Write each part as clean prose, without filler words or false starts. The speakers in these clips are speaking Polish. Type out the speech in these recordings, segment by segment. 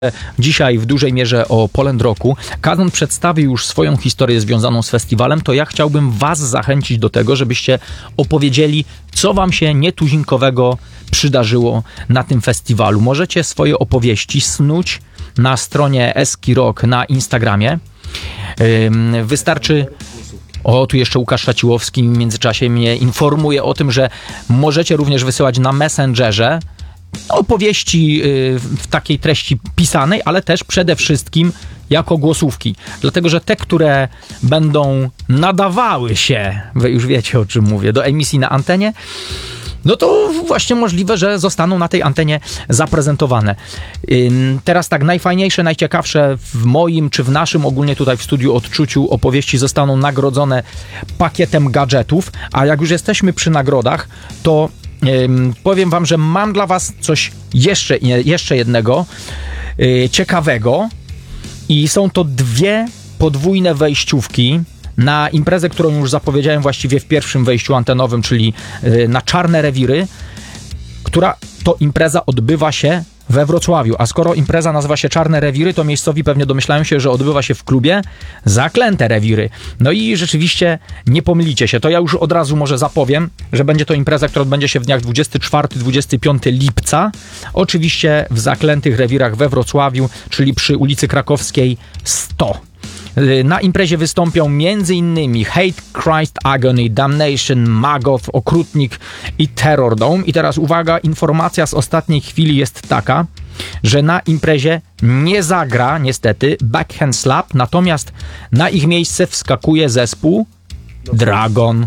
Dzisiaj w dużej mierze o Poland Rocku. Kazan przedstawi już swoją historię związaną z festiwalem, to ja chciałbym was zachęcić do tego, żebyście opowiedzieli, co wam się nietuzinkowego przydarzyło na tym festiwalu. Możecie swoje opowieści snuć na stronie Eski Rock na Instagramie. Wystarczy... O, tu jeszcze Łukasz Raciłowski w międzyczasie mnie informuje o tym, że możecie również wysyłać na Messengerze opowieści w takiej treści pisanej, ale też przede wszystkim jako głosówki. Dlatego, że te, które będą nadawały się, wy już wiecie o czym mówię, do emisji na antenie, no to właśnie możliwe, że zostaną na tej antenie zaprezentowane. Teraz tak, najfajniejsze, najciekawsze w moim czy w naszym ogólnie tutaj w studiu odczuciu opowieści zostaną nagrodzone pakietem gadżetów, a jak już jesteśmy przy nagrodach, to powiem wam, że mam dla was coś jeszcze jednego ciekawego i są to dwie podwójne wejściówki na imprezę, którą już zapowiedziałem właściwie w pierwszym wejściu antenowym, czyli na Czarne Rewiry, która to impreza odbywa się we Wrocławiu. A skoro impreza nazywa się Czarne Rewiry, to miejscowi pewnie domyślają się, że odbywa się w klubie Zaklęte Rewiry. No i rzeczywiście nie pomylicie się. To ja już od razu może zapowiem, że będzie to impreza, która odbędzie się w dniach 24-25 lipca. Oczywiście w Zaklętych Rewirach we Wrocławiu, czyli przy ulicy Krakowskiej 100. Na imprezie wystąpią m.in. Hate, Christ, Agony, Damnation, Magoth, Okrutnik i Terror Dome. I teraz uwaga, informacja z ostatniej chwili jest taka, że na imprezie nie zagra niestety Backhand Slap, natomiast na ich miejsce wskakuje zespół Dragon.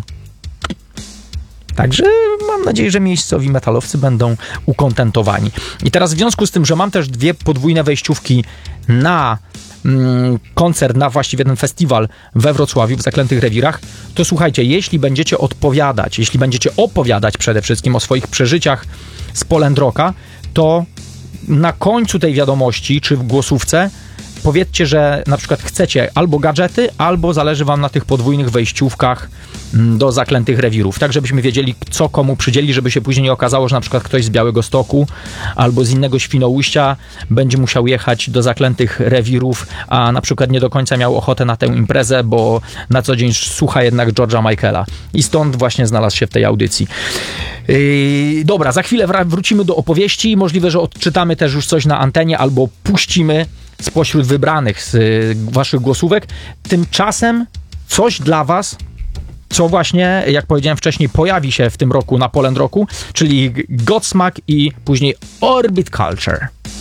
Także mam nadzieję, że miejscowi metalowcy będą ukontentowani. I teraz w związku z tym, że mam też dwie podwójne wejściówki na koncert, na właściwie ten festiwal we Wrocławiu, w Zaklętych Rewirach, to słuchajcie, jeśli będziecie opowiadać przede wszystkim o swoich przeżyciach z Poland Rocka, to na końcu tej wiadomości, czy w głosówce, powiedzcie, że na przykład chcecie albo gadżety, albo zależy wam na tych podwójnych wejściówkach do Zaklętych Rewirów. Tak, żebyśmy wiedzieli, co komu przydzieli, żeby się później nie okazało, że na przykład ktoś z Białegostoku albo z innego Świnoujścia będzie musiał jechać do Zaklętych Rewirów, a na przykład nie do końca miał ochotę na tę imprezę, bo na co dzień słucha jednak George'a Michaela. I stąd właśnie znalazł się w tej audycji. Dobra, za chwilę wrócimy do opowieści. Możliwe, że odczytamy też już coś na antenie albo puścimy spośród wybranych z waszych głosówek. Tymczasem coś dla was, co właśnie, jak powiedziałem wcześniej, pojawi się w tym roku na Poland Rocku, czyli Godsmack i później Orbit Culture.